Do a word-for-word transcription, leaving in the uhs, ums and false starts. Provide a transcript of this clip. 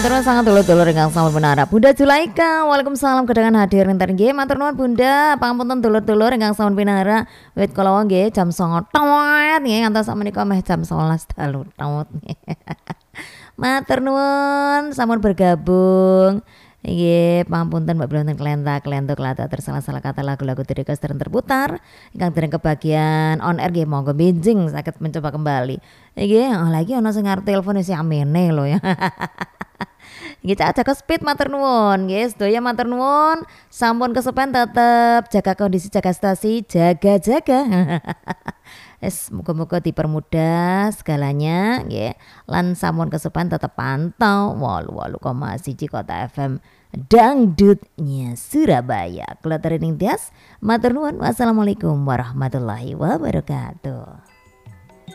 Matur nuwun sanget dulur-dulur ingkang sampun menara. Bunda Julaika, waalaikumsalam kedangan hadir ninten nggih. Matur nuwun Bunda, pangapunten dulur-dulur ingkang sampun pinara. Wit kala nggih jam songo tawet nggih ngantos sakmenika meh jam sewelas dalu tawet. Matur nuwun sampun bergabung. Nggih, pangapunten Mbak Bronten Klenta, Klento Klata tersalah-salah kata lagu-lagu Dirika sering terputar. Ingkang dereng kebagian on air nggih monggo benjing saged mencoba kembali. Nggih, oh, lagi ana sing arep telepon si amene lho ya. Nggih cak jaga speed matur nuwun nggih sedaya matur nuwun sampun kesepen tetep jaga kondisi jaga stasi jaga-jaga. Es muga-muga dipermudah segalanya nggih lan sampun kesepen tetep pantau wolu wolu koma siji Kota F M dangdutnya Surabaya. Kula Trining Tias matur nuwun wassalamualaikum warahmatullahi wabarakatuh.